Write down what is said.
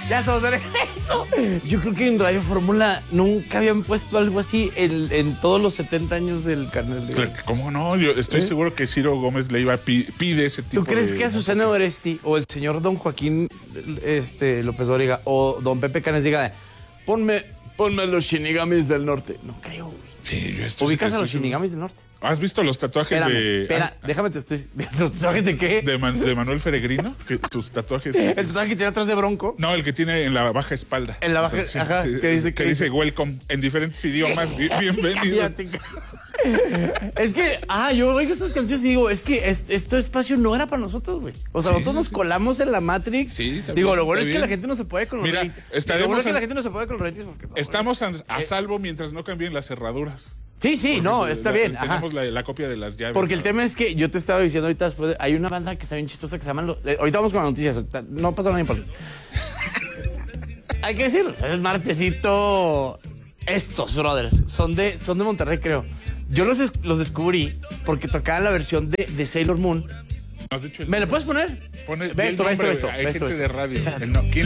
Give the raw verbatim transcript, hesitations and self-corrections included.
Ya estamos de regreso. Yo creo que en Radio Fórmula nunca habían puesto algo así en, en todos los setenta años del canal. De... ¿Cómo no? Yo estoy ¿Eh? seguro que Ciro Gómez Leiva pide ese tipo de... ¿Tú crees de... que a Susana Oresti o el señor don Joaquín este, López Dóriga o don Pepe Canes diga, ponme, ponme los Shinigamis del norte? No creo, güey. Sí, yo estoy... ¿Ubicas a los Shinigamis del norte? ¿Has visto los tatuajes Espérame, de...? Espera, ah, déjame te estoy... ¿Los tatuajes de qué? De, Man, de Manuel Peregrino, que sus tatuajes... ¿El tatuaje que tiene atrás de Bronco? No, el que tiene en la baja espalda. En la baja... Sí, ajá, sí, que dice... Que dice, dice welcome en diferentes idiomas. Bienvenido. Es que, ah, yo oigo estas canciones y digo, es que es, este espacio no era para nosotros, güey. O sea, sí, nosotros nos colamos en la Matrix. Sí, también, digo, lo bueno es que la gente no se puede con los Mira, ratings. Estaremos Lo bueno es que a... la gente no se puede con los ratings porque no, estamos a, a salvo mientras no cambien las cerraduras. Sí, sí, porque no, está la, bien. Tenemos la, la copia de las llaves. Porque el tema es que yo te estaba diciendo ahorita después, hay una banda que está bien chistosa que se llama... Los, eh, ahorita vamos con las noticias, no pasa nada importante. Hay que decirlo, es martesito. Estos brothers son de, son de Monterrey, creo. Yo los, los descubrí porque tocaban la versión de, de Sailor Moon. ¿Has dicho el ¿Me lo puedes poner? Pone, ve esto, ve esto, ve esto. Hay ve gente esto, de radio. El no, ¿quién